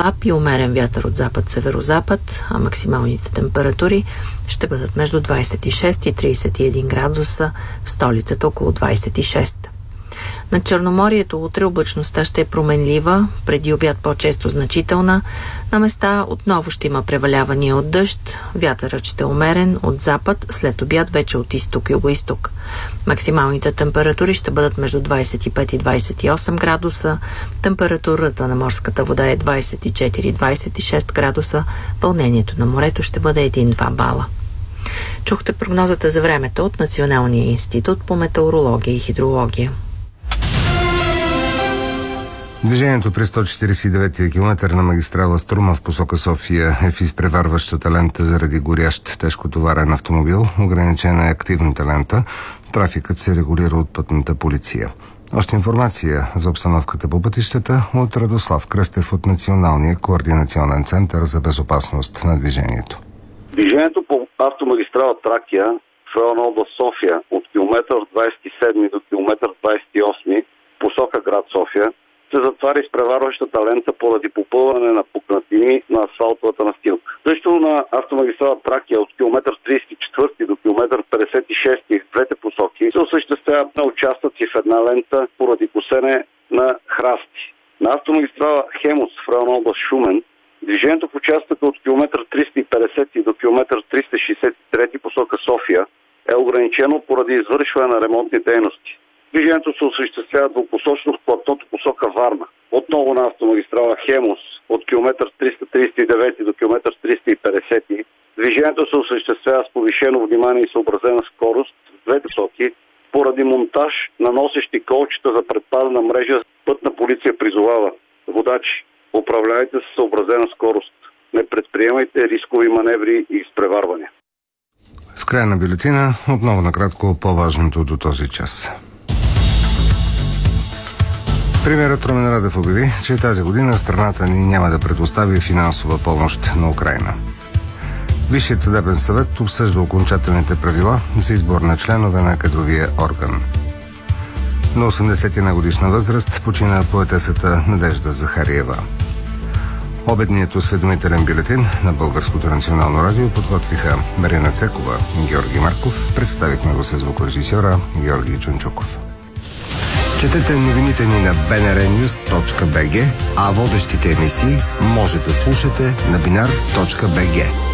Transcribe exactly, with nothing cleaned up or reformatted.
слаб и умерен вятър от запад-северозапад, а максималните температури ще бъдат между двадесет и шест и тридесет и един градуса, в столицата около двадесет и шест. На Черноморието утре облачността ще е променлива, преди обяд по-често значителна. На места отново ще има превалявания от дъжд, вятърът ще е умерен от запад, след обяд вече от изток-югоизток. Максималните температури ще бъдат между двадесет и пет и двадесет и осем градуса, температурата на морската вода е двадесет и четири до двадесет и шест градуса, вълнението на морето ще бъде един-два бала. Чухте прогнозата за времето от Националния институт по метеорология и хидрология. Движението при сто четиридесет и деветия километър на магистрала Струма в посока София е в изпреварващата лента заради горящ тежкотоварен автомобил. Ограничена е активната лента. Трафикът се регулира от пътната полиция. Още информация за обстановката по пътищата от Радослав Кръстев от Националния координационен център за безопасност на движението. Движението по автомагистрала Тракия в района област София от километър двадесет и седми до километър двадесет и осми посока град София се затваря изпреварващата лента поради попълване на пукнатини на асфалтовата настилка. Също на автомагистрала Тракия от километър тридесет и четвърти до километър петдесет и шести в двете посоки се осъществяват на участъци в една лента поради косене на храсти. На автомагистрала Хемус в района област Шумен движението в участъка от километър триста и петдесети до километър триста шестдесет и трети посока София е ограничено поради извършване на ремонтни дейности. Движението се осъществява двупосочно в платното посока Варна. Отново на автомагистрала Хемус от километър триста тридесет и девети до километър триста и петдесети. Движението се осъществява с повишено внимание и съобразена скорост в двете посоки поради монтаж на носещи колчета за предпазна мрежа. Пътна полиция призовава: водачи, управлявайте с съобразена скорост. Не предприемайте рискови маневри и изпреварвания. В края на бюлетина отново накратко по-важното до този час. Премиерът Румен Радев обяви, че тази година страната ни няма да предостави финансова помощ на Украйна. Висшият съдебен съвет обсъжда окончателните правила за избор на членове на кадровия орган. На осемдесет и една годишна възраст почина поетесата Надежда Захариева. Обедният осведомителен бюлетин на Българското национално радио подготвиха Марина Цекова и Георги Марков. Представихме го с звукорежисьора Георги Чунчуков. Четете новините ни на би ен ар нюс точка би джи, а водещите емисии може да слушате на бинар точка би джи.